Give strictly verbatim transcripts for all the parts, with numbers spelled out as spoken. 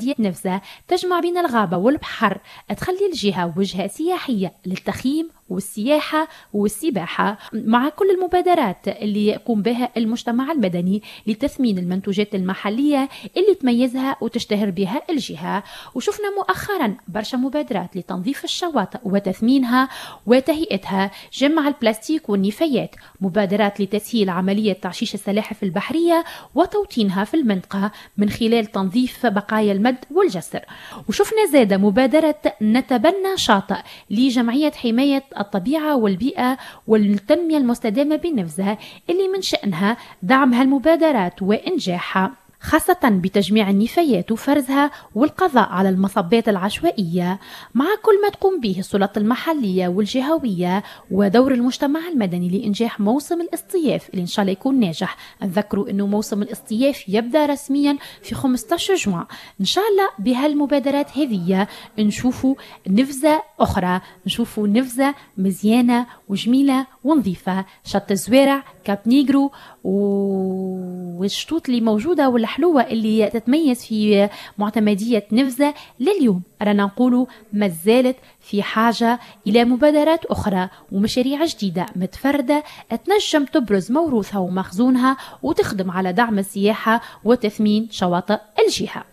معتمدية نفزة تجمع بين الغابة والبحر، تخلي الجهة وجهة سياحية للتخييم والسياحة والسباحة، مع كل المبادرات اللي يقوم بها المجتمع المدني لتثمين المنتوجات المحلية اللي تميزها وتشتهر بها الجهة. وشفنا مؤخرا برشا مبادرات لتنظيف الشواطئ وتثمينها وتهيئتها، جمع البلاستيك والنفايات، مبادرات لتسهيل عملية تعشيش السلاحف البحرية وتوطينها في المنطقة من خلال تنظيف بقايا المد والجسر. وشفنا زادة مبادرة نتبنى شاطئ لجمعية حماية الطبيعة والبيئة والتنمية المستدامة بنفسها، اللي من شأنها دعم هالمبادرات وإنجاحها، خاصة بتجميع النفايات وفرزها والقضاء على المصبات العشوائية، مع كل ما تقوم به السلطات المحلية والجهوية ودور المجتمع المدني لإنجاح موسم الاصطياف اللي إن شاء الله يكون ناجح. نذكروا أنه موسم الاصطياف يبدأ رسميا في خمسة عشر جوان. إن شاء الله بهالمبادرات هذه نشوفوا نفزة أخرى، نشوفوا نفزة مزيانة وجميلة ونظيفة، شط الزوارع، كاب نيجرو والشطوط اللي موجودة والحلوة اللي تتميز في معتمدية نفزة. لليوم رانا نقولوا ما زالت في حاجة إلى مبادرات أخرى ومشاريع جديدة متفردة تنجم تبرز موروثها ومخزونها وتخدم على دعم السياحة وتثمين شواطئ الجهة.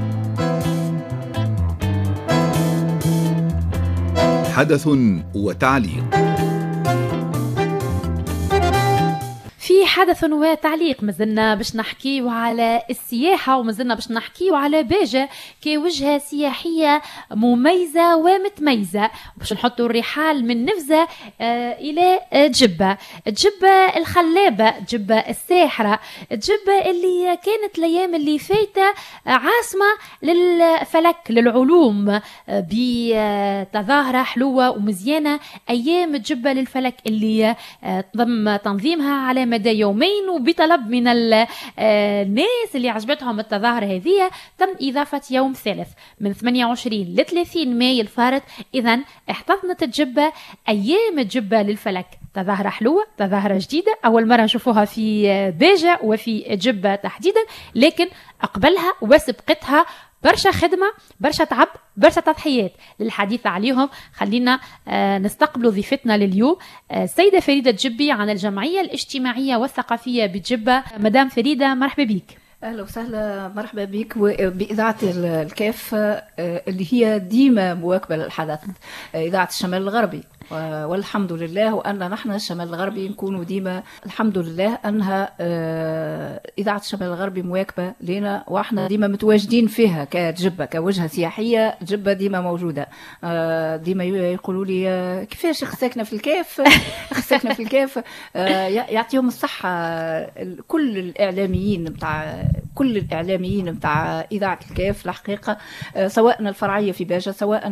حدث وتعليق. في حدث وتعليق مازلنا باش نحكيو على السياحة ومازلنا باش نحكيو على باجة كوجهة سياحية مميزة ومتميزة، باش نحطوا الرحال من نفزة آه إلى جبة، جبة الخلابة، جبة الساحرة، جبة اللي كانت الأيام اللي فايتة عاصمة للفلك للعلوم آه بتظاهرة حلوة ومزيانة، أيام جبة للفلك اللي آه تم تنظيمها على مدى يومين وبطلب من الناس اللي عجبتهم التظاهرة هذه تم إضافة يوم ثالث من ثمانية وعشرين ل ثلاثين ماي الفارط. إذن احتضنت الجبة أيام الجبة للفلك، تظاهرة حلوة، تظاهرة جديدة، أول مرة نشوفوها في باجة وفي جبة تحديدا، لكن أقبلها وسبقتها برشا خدمة، برشا تعب، برشا تضحيات. للحديث عليهم خلينا آه نستقبل ضيفتنا لليوم السيدة آه فريدة جبي عن الجمعية الاجتماعية والثقافية بجبة. مدام فريدة مرحبا بك. أهلا وسهلا، مرحبا بك بإذاعة الكاف اللي هي ديما مواكبة للحدث، إذاعة الشمال الغربي، والحمد لله وأن نحن الشمال الغربي نكونوا ديما الحمد لله أنها إذاعة الشمال الغربي مواكبة لنا، وإحنا ديما متواجدين فيها كجبة كوجهة سياحية. جبة ديما موجودة، ديما يقولوا لي كيفاش خساكنا في الكاف خساكنا في الكاف. يعطيهم الصحة كل الإعلاميين بتاع كل الإعلاميين بتاع إذاعة الكاف الحقيقة، سواء الفرعية في باجة سواء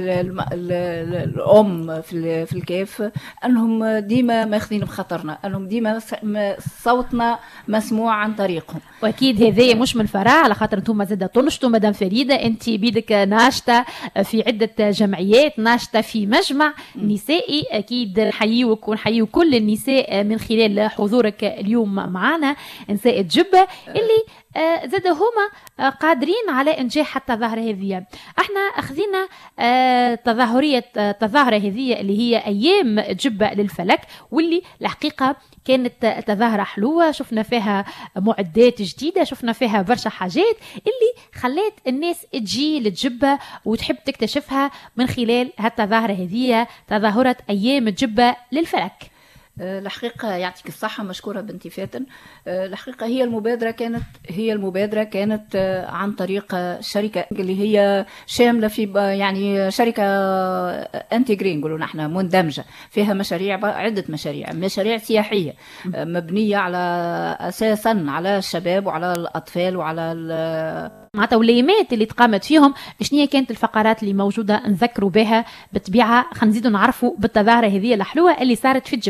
الأم في في الكاف، أنهم ديما ماخذين بخطرنا، أنهم ديما صوتنا مسموع عن طريقهم. وأكيد هذا مش من فراغ، على خاطر أنتم زادة تنشطوا. مدام فريدة أنت بيدك ناشطة في عدة جمعيات، ناشطة في مجمع نسائي، أكيد نحييوك ونحييو كل النساء من خلال حضورك اليوم معنا، نساء جبة اللي زاد هما قادرين على إنجاح التظاهرة هذه. احنا أخذنا تظاهرية التظاهرة هذه اللي هي أيام جبة للفلك، واللي الحقيقة كانت تظاهرة حلوة، شفنا فيها معدات جديدة، شفنا فيها برشا حاجات اللي خلات الناس تجي للجبة وتحب تكتشفها من خلال هالتظاهرة هذه، تظاهرة أيام جبة للفلك. الحقيقة يعطيك الصحة، مشكورة بنتي فاتن. الحقيقة هي المبادرة كانت هي المبادرة كانت عن طريق شركة اللي هي شاملة في يعني شركة انتجرين نقولوا نحن مندمجة فيها مشاريع، عدة مشاريع مشاريع سياحية مبنية على أساسا على الشباب وعلى الأطفال وعلى مع توليمات اللي تقامت فيهم. شنية كانت الفقرات اللي موجودة نذكروا بها بالطبيعة؟ خلينا نزيدوا نعرفوا بالتظاهرة هذه الحلوة اللي صارت في الجبة.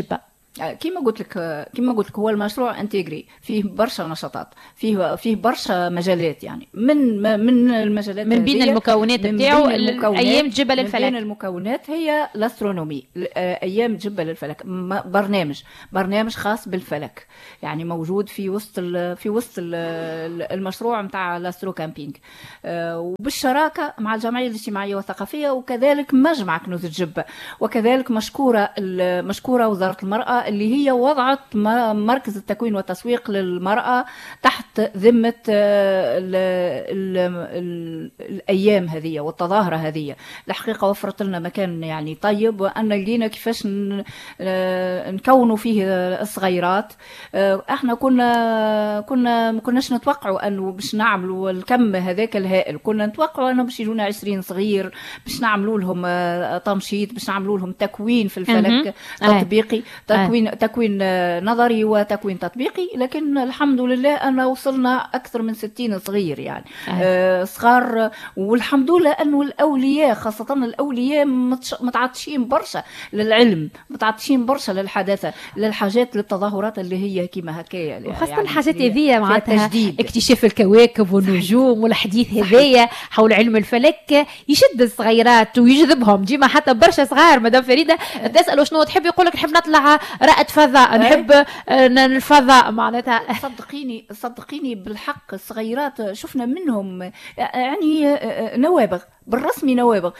كما قلت لك كما قلت لك هو المشروع انتجري، فيه برشا نشاطات، فيه فيه برشا مجالات، يعني من من المجالات من بين المكونات نتاعو ايام جبل الفلك. من بين المكونات هي الاسترونومي، ايام جبل الفلك، برنامج برنامج خاص بالفلك، يعني موجود في وسط في وسط المشروع نتاع الاسترو كامبينج، وبالشراكه مع الجمعيه الاجتماعيه والثقافيه، وكذلك مجمع كنوز الجبه، وكذلك مشكوره مشكوره وزاره المراه اللي هي وضعت مركز التكوين والتسويق للمرأة تحت ذمة ال ال ال الأيام هذه والتظاهرة هذه. الحقيقة وفرت لنا مكان يعني طيب، وأن لقينا كيفاش نكونوا فيه الصغيرات. احنا كنا كنا ما كناش نتوقعوا أنه باش نعملوا الكم هذاك الهائل، كنا نتوقعوا أنه باش يجونا عشرين صغير، باش نعملوا لهم تمشيط، باش نعملوا لهم تكوين في الفلك تطبيقي، تكوين تكوين نظري وتكوين تطبيقي. لكن الحمد لله أن وصلنا أكثر من ستين صغير يعني آه صغار، والحمد لله أنه الأولياء خاصة الأولياء متعطشين برشا للعلم، متعطشين برشا للحداثة، للحاجات للتظاهرات اللي هي كيما هكايا، وخاصة يعني الحاجات هذيا معناتها اكتشاف الكواكب والنجوم والحديث هذايا حول علم الفلك يشد الصغيرات ويجذبهم. ديما حتى برشا صغار مدام فريدة تسألوا شنو تحب، يقول لك نحب نطلع رائد فضاء، نحب الفضاء. معناتها صدقيني صدقيني بالحق الصغيرات شفنا منهم يعني نوابغ بالرسمي، نوابغ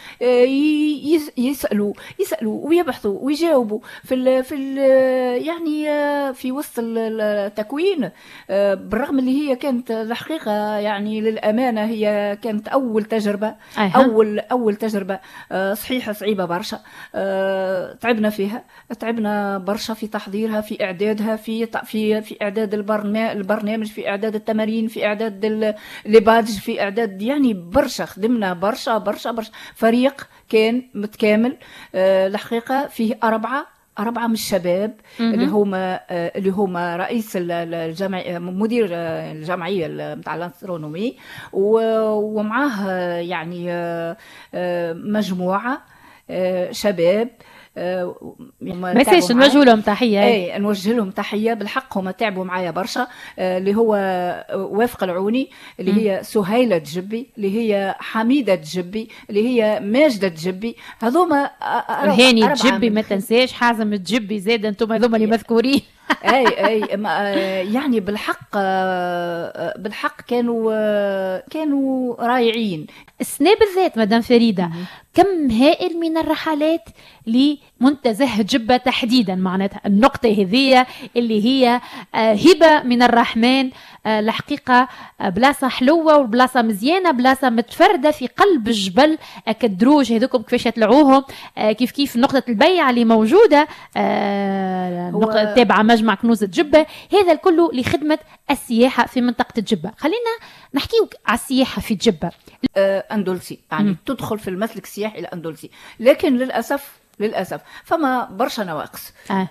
يسألوا يسألوا ويبحثوا ويجاوبوا في ال في ال يعني في وسط التكوين، بالرغم اللي هي كانت الحقيقة يعني للأمانة هي كانت أول تجربة أيه. أول أول تجربة صحيحة صعيبة برشا، تعبنا فيها، تعبنا برشا في تحضيرها، في إعدادها، في في في إعداد البرنامج، في إعداد التمارين، في إعداد الليباج، في إعداد يعني برشا، خدمنا برشا برشا برشا. فريق كان متكامل آه الحقيقة، فيه أربعة أربعة من الشباب اللي هما آه اللي هما رئيس الجمعية، مدير آه الجمعية متاع الأسترونومي، ومعاه يعني آه آه مجموعة آه شباب ما يساش نوجه لهم تحيه. اي نوجه لهم تحيه بالحق، هما تعبوا معايا برشا، اللي هو وافق العوني، اللي هي سهيله الجبي، اللي هي حميده الجبي، اللي هي ماجده الجبي، هذوما هاني الجبي ما تنساش، حازم الجبي زاد، انتم هذوما اللي مذكورين. اي اي يعني بالحق بالحق كانوا كانوا رائعين. السنة بالذات مدام فريدة كم هائل من الرحلات لمنتزه جبة تحديدا، معناتها النقطة هذه اللي هي هبة من الرحمن، الحقيقة بلاصة حلوة وبلاصة مزيانة، بلاصة متفردة في قلب الجبل، كالدروج هذوكم كيفاش تطلعوهم، كيف كيف نقطة البيع اللي موجودة نقطة تابعة مجمع كنوز الجبة، هذا الكل لخدمة السياحة في منطقة الجبة. خلينا نحكيوك على السياحة في الجبة. أندلسي يعني م. تدخل في المسلك السياحي الأندلسي، لكن للأسف للأسف فما برشا نواقص آه.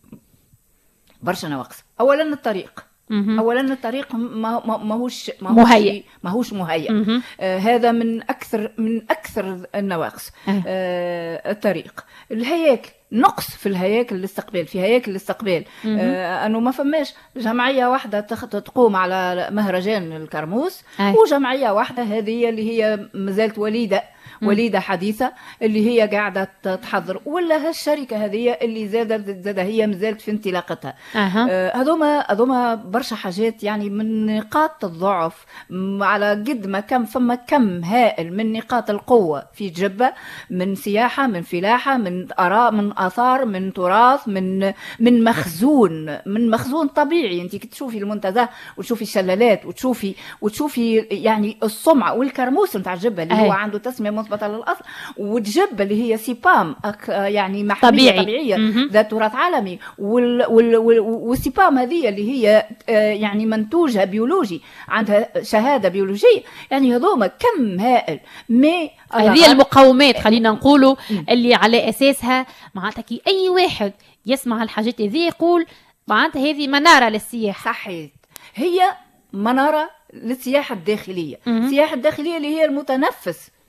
برشا نواقص. أولا الطريق مم. اولا الطريق ما ماهوش مهيئ ماهوش مهيئ آه هذا من اكثر من اكثر النواقص. آه. آه الطريق، الهياكل، نقص في الهياكل الاستقبال، في هياكل الاستقبال آه انه ما فماش جمعيه واحده تقوم على مهرجان الكرموس آه. وجمعيه واحده هذه اللي هي مازالت وليده وليدة حديثة اللي هي قاعدة تحضر، ولا هالشركة هذه اللي زادت زاد هي مازالت في انطلاقتها. هذوما أه. هذوما برشا حاجات يعني من نقاط الضعف، على قد ما كم فما كم هائل من نقاط القوة في جبة، من سياحة، من فلاحة، من آراء، من آثار، من تراث، من من مخزون من مخزون طبيعي. انت تشوفي المنتزه وتشوفي الشلالات وتشوفي وتشوفي يعني الصمعة والكرموس نتاع جبة اللي هو عنده تسمية مثبتة للأصل، والجبة اللي هي سيبام يعني محمية طبيعي. طبيعية ذات تراث عالمي، وال وال وال والسيبام هذه اللي هي يعني منتوجها بيولوجي، عندها شهادة بيولوجية. يعني هذوما كم هائل مي هذه المقومات خلينا نقولوا اللي على أساسها معناتها كي أي واحد يسمع الحاجات هذه يقول معناتها هذه منارة للسياحة. صحيح، هي منارة للسياحة الداخلية. السياحة الداخلية اللي هي المتنفس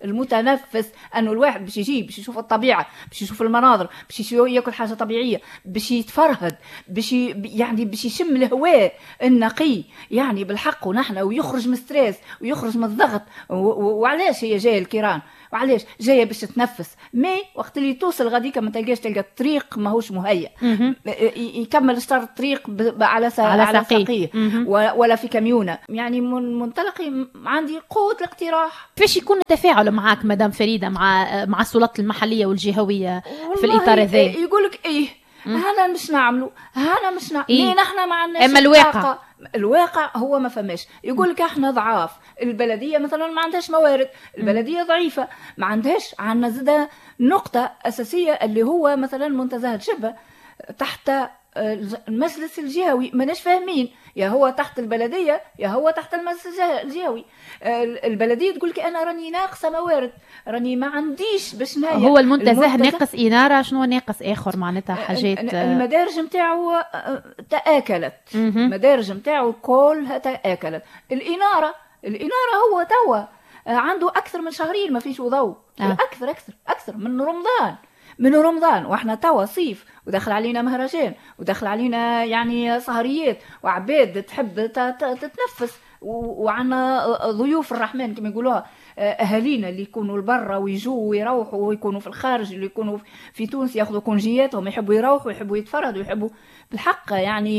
المتنفس، انه الواحد باش يجي باش يشوف الطبيعه، باش يشوف المناظر، باش ياكل حاجه طبيعيه، باش يتفرهد، باش يعني باش يشم الهواء النقي يعني بالحق ونحن، ويخرج من ستريس ويخرج من الضغط. وعلاش هي جايه الكيران؟ وعلاش جايه باش تتنفس؟ مي وقت اللي توصل غاديك ما تلقاش، تلقى الطريق ماهوش مهيأ، يكمل شطر الطريق على على ساقيه ولا في كاميونه. يعني من منطلقي عندي قوه الاقتراح. كيفاش يكون التفاعل معك مدام فريده مع مع السلطات المحليه والجهويه في الاطار هذا؟ يقولك ايه هذا مش نعملو، هذا مش نعملو، إيه؟ نحن ما عندناش. اما الواقع الواقع هو ما فماش. يقول لك احنا ضعاف، البلديه مثلا ما عندهاش موارد، البلديه ضعيفه، ما عندهاش. عندنا زاده نقطه اساسيه اللي هو مثلا منتزه الجبه تحت المجلس الجهوي، ماناش فاهمين يا هو تحت البلديه يا هو تحت المجلس الجهوي. البلديه تقول لك انا راني ناقصه موارد، راني ما عنديش باش نهاية. هو المنتزه ناقص اناره، شنو ناقص اخر معناتها حاجات؟ المدارج نتاعو تاكلت، المدارج نتاعو كلها تاكلت. الاناره الاناره هو توا عنده اكثر من شهرين ما فيش ضوء، آه. اكثر اكثر اكثر من رمضان من رمضان واحنا توا صيف ودخل علينا مهرجان ودخل علينا يعني سهريات وعباد تحب تتنفس، وعنا ضيوف الرحمن كما يقولوها، اهالينا اللي يكونوا لبرا ويجوا ويروحوا ويكونوا في الخارج، اللي يكونوا في تونس ياخذوا كونجياتهم، يحبوا يروحوا ويحبوا يتفرهدوا ويحبوا بالحق. يعني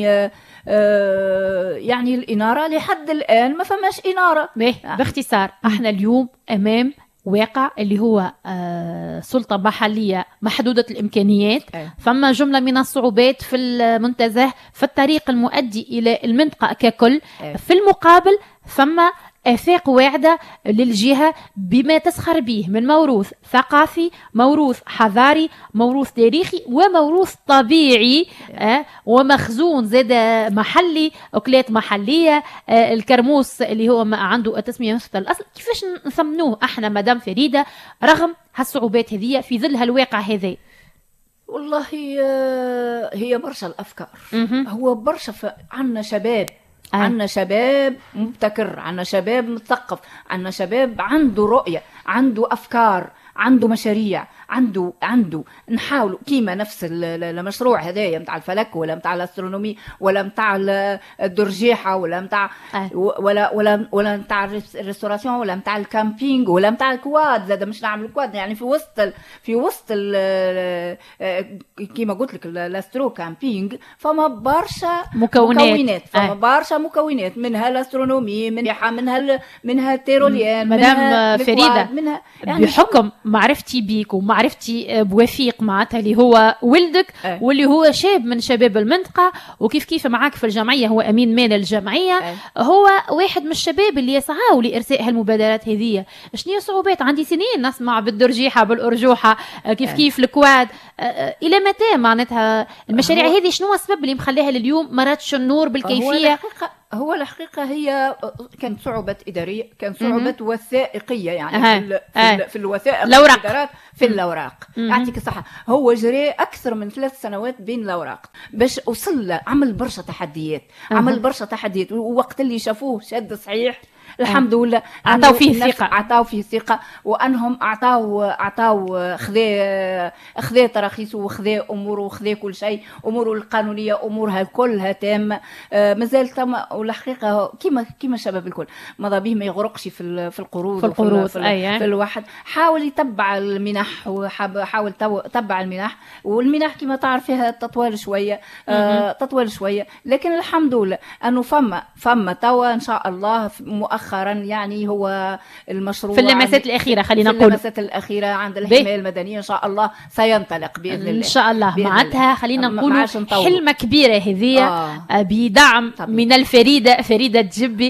يعني الاناره لحد الان ما فماش اناره. باختصار احنا اليوم امام واقع اللي هو آه سلطة محلية محدودة الإمكانيات. أي. فما جملة من الصعوبات في المنتزه في الطريق المؤدي إلى المنطقة ككل. أي. في المقابل فما آفاق واعدة للجهة بما تسخر به من موروث ثقافي، موروث حضاري، موروث تاريخي، وموروث طبيعي. آه ومخزون زاد محلي، أكلات محلية، آه الكرموس اللي هو عنده تسمية نسخة الأصل. كيفاش نثمنوه احنا مدام فريدة رغم هالصعوبات هذه في ظل هالواقع هذا؟ والله هي برشا الأفكار. هو برشا عنا شباب، آه. عنا شباب مبتكر، عنا شباب مثقف، عنا شباب عنده رؤية، عنده أفكار، عنده مشاريع، عنده عنده نحاولوا كيما نفس المشروع هذايا متاع الفلك ولا متاع الاسترونومي ولا متاع الدرجيحه ولا متاع ولا ولا ولا متاع الريستوراسيون ولا متاع الكامبينج ولا متاع الكواد. زاد مش نعمل الكواد يعني في وسط ال في وسط ال كيما قلت لك الاسترو كامبينج فما برشا مكونات, مكونات. فما برشا مكونات، منها الاسترونومي، منها منها منها التيروليان، مدام فريده منها يعني بحكم معرفتي بيك ومعرفتي بوفيق معناتها اللي هو ولدك أه. واللي هو شاب من شباب المنطقة وكيف كيف معاك في الجمعية، هو أمين مال الجمعية أه. هو واحد من الشباب اللي يسعوا لإرساء هالمبادرات هذه. شنو صعوبات؟ عندي سنين نسمع بالدرجيحة بالأرجوحة كيف أه. كيف الكواد أه. إلى متى معناتها المشاريع هذه؟ شنو السبب اللي مخليها لليوم ما راتش النور بالكيفية؟ هو الحقيقة هي كانت صعوبة إدارية، كانت صعوبة وثائقية يعني أه. في, في, في الوثائق الأوراق في الأوراق. أعطيك الصحة، هو جري أكثر من ثلاث سنوات بين الأوراق باش وصل له، عمل برشا تحديات أه. عمل برشا تحديات، ووقت اللي شافوه شد صحيح الحمد أه. لله أعطاو فيه ثقة، أعطاو فيه ثقة، وأنهم أعطاو أعطاو خذا خذا تراخيصه وخذا أموره وخذا كل شيء، أموره القانونية أمورها كلها تامة. آه مازال تم. والحقيقة كيما كيما الشباب الكل ماذا به ما يغرقش في في القروض في القروض في, في, في الواحد حاول يتبع المنح وحاول يتبع المنح، والمنح كيما تعرف فيها تطوال شوية آه تطوال شوية، لكن الحمد لله أنه فما فما توا إن شاء الله مؤخرا يعني هو المشروع في اللمسات الأخيرة خلينا نقول في اللمسات الأخيرة عند الحماية المدنية إن شاء الله سينطلق بإذن الله إن شاء الله. معناتها خلينا نقول حلمة كبيرة هذه آه. بدعم طبعا. من الفريدة فريدة الجبي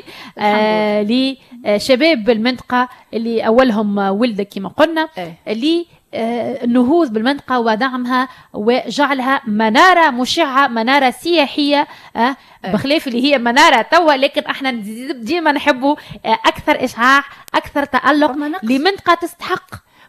آه لشباب المنطقة اللي أولهم ولدك كما قلنا آه. اللي النهوض بالمنطقة ودعمها وجعلها منارة مشعة، منارة سياحية أه بخلاف اللي هي منارة توا، لكن احنا ديما نحبوا أكثر إشعاع، أكثر تألق لمنطقة تستحق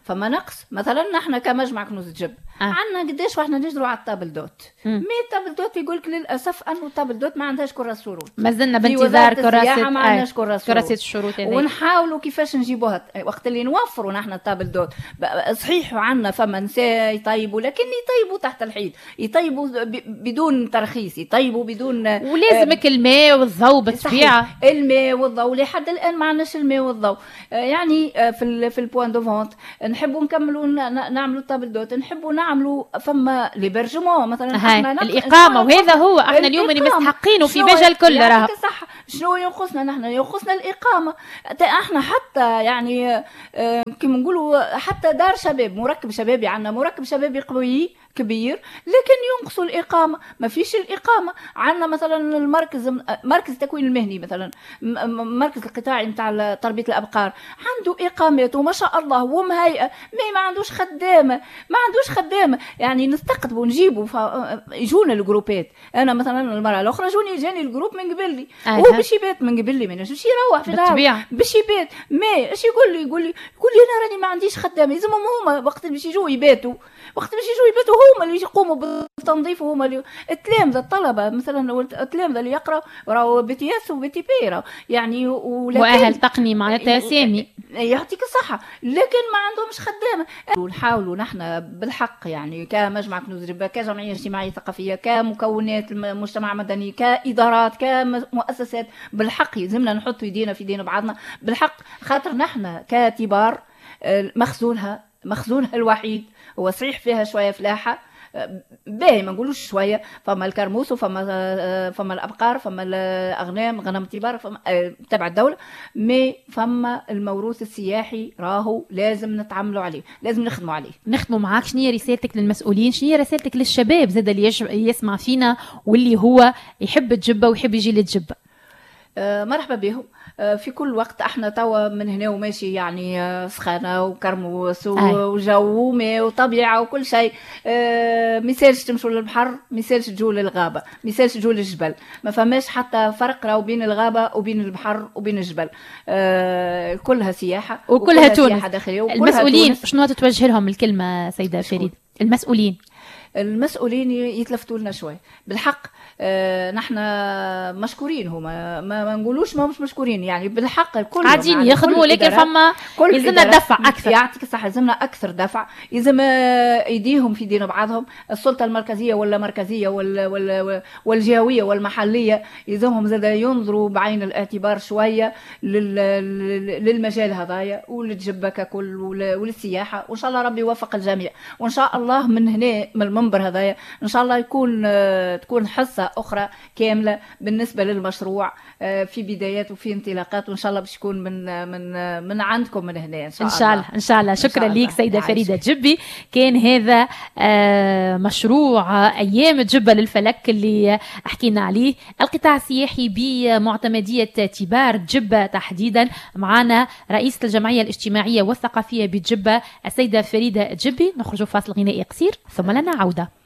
فما نقص مثلا نحن كمجمع كنوز جب آه. عندنا قديش واحنا نجروا على التابل دوت مي التابل دوت يقولك للاسف انه التابل دوت ما عندهاش كراسه شروط، ما زلنا بانتظار كراسه ما عندناش كراسه كراسه الشروط هذه، ونحاولوا كيفاش نجيبوها وقت اللي نوفروا نحن التابل دوت. صحيح عندنا فما نساء يطيبوا لكن يطيبوا تحت الحيط، يطيبوا بدون ترخيص، يطيبوا بدون ولازمك آه الماء والضوء بالطبيعه، الماء والضوء لحد الان ما عندناش الماء والضوء. آه يعني آه في ال في البوان دو فونت نحبوا نكملوا نعملوا التابل دوت، نحبوا نعملوا فما ليبرجمون مثلا احنا الإقامة، وهذا هو احنا اليوم اللي مستحقينه في بجا الكل. راه صح، شنو ينقصنا نحن؟ ينقصنا الإقامة. احنا حتى يعني اه كما نقولوا حتى دار شباب، مركب شبابي عندنا مركب شبابي قوي كبير لكن ينقصوا الإقامة، ما فيش الإقامة. عندنا مثلا المركز مركز التكوين المهني مثلا، مركز القطاعي نتاع تربية الأبقار عنده إقامات وما شاء الله ومهيئة، ما ما عندوش خدامة، ما عندوش خدامة. يعني نستقطبوا نجيبوا يجونا الجروبات. أنا مثلا المرة الأخرى جوني جاني الجروب من قبل لي هو باش يبات من قبل لي، ما نجمش يروح في داره باش يبات. ما اش يقول لي يقول لي يقول لي أنا راني ما عنديش خدامة. لازم هما وقت باش يجوا يباتوا، وقت باش يجوا يباتوا هما اللي يقوموا بالتنظيف، هما اللي التلامذة الطلبة مثلا التلامذة اللي يقراوا راهو بي تي اس وبي تي بي راهو يعني مؤهل تقني معناتها سامي يعطيك الصحة، لكن ما عندهمش خدامة. ونحاولوا نحن بالحق يعني كمجمع كنوز جبة، كجمعية اجتماعية ثقافية، كمكونات المجتمع المدني، كإدارات، كمؤسسات، بالحق يلزمنا نحط يدينا في يدين بعضنا بالحق، خاطر نحن كتبار مخزونها مخزونها الوحيد هو صحيح فيها شوية فلاحة باهي ما نقولوش شويه، فما الكرموس وفما فما الابقار، فما الاغنام غنم تبار، فما تبع الدوله، مي فما الموروث السياحي راهو لازم نتعاملوا عليه، لازم نخدموا عليه. نخدموا معاك. شنو هي رسالتك للمسؤولين؟ شنو هي رسالتك للشباب زاد اللي يسمع فينا واللي هو يحب تجبه ويحب يجي لتجبه؟ آه مرحبا بهم. آه في كل وقت احنا توا من هنا وماشي يعني آه سخانه وكرموس وجو وماء وطبيعه وكل شيء. آه ميسالش تمشوا للبحر، ميسالش تجوا للغابه، ميسالش تجوا للجبل، ما فماش حتى فرق راهو بين الغابه وبين البحر وبين الجبل. آه كلها سياحه وكلها, وكلها تونس. سياحة داخليه وكلها المسؤولين تونس. شنو توجه لهم الكلمه سيده فريد؟ المسؤولين المسؤولين يتلفتوا لنا شوي بالحق. آه نحن مشكورين، هما ما, ما نقولوش ما مش مشكورين، يعني بالحق الكل قاعدين يخدموا، لكن فما يلزمنا دفع اكثر. يعطيك الصحه، يلزمنا اكثر دفع، يلزم ايديهم في دين بعضهم. السلطه المركزيه ولا مركزيه ولا ولا والجهويه والمحليه يلزمهم زاد ينظروا بعين الاعتبار شويه للمجال هذايا وللجبه ككل وللسياحه، وان شاء الله ربي يوفق الجميع. وان شاء الله من هنا من المنبر هذايا ان شاء الله يكون تكون حصه اخرى كامله بالنسبه للمشروع في بدايات وفي انطلاقات، وان شاء الله باش يكون من من من عندكم من هنا ان شاء الله. ان شاء الله ان شاء الله. شكرا ليك سيده فريده جبي. كان هذا مشروع ايام جبه للفلك اللي حكينا عليه، القطاع السياحي بمعتمديه تبار جبه تحديدا. معنا رئيسه الجمعيه الاجتماعيه والثقافيه بجبه السيده فريده جبي. نخرج فاصل غنائي قصير ثم لنا عوده.